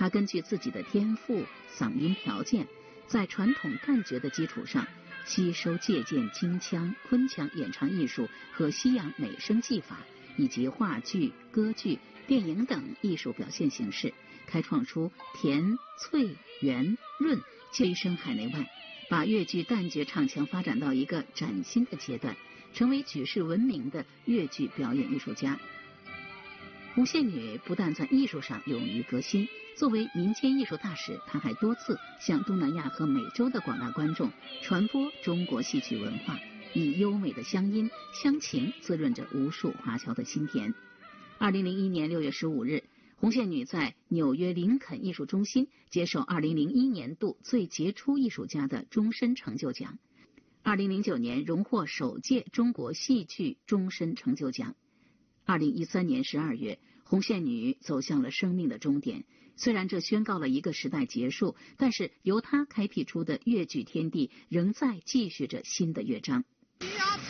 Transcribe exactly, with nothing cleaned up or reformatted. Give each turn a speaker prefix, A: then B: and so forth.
A: 她根据自己的天赋、嗓音条件，在传统旦角的基础上，吸收借鉴京腔、昆腔演唱艺术和西洋美声技法，以及话剧、歌剧、电影等艺术表现形式，开创出甜、脆、圆、润，蜿声海内外，把粤剧旦角唱腔发展到一个崭新的阶段，成为举世闻名的粤剧表演艺术家。红线女不但在艺术上勇于革新，作为民间艺术大使，她还多次向东南亚和美洲的广大观众传播中国戏曲文化，以优美的乡音乡情滋润着无数华侨的心田。二零零一年六月十五日，红线女在纽约林肯艺术中心接受二零零一年度最杰出艺术家的终身成就奖。二零零九年荣获首届中国戏剧终身成就奖。二零一三年十二月，红线女走向了生命的终点。虽然这宣告了一个时代结束，但是由她开辟出的粤剧天地仍在继续着新的乐章。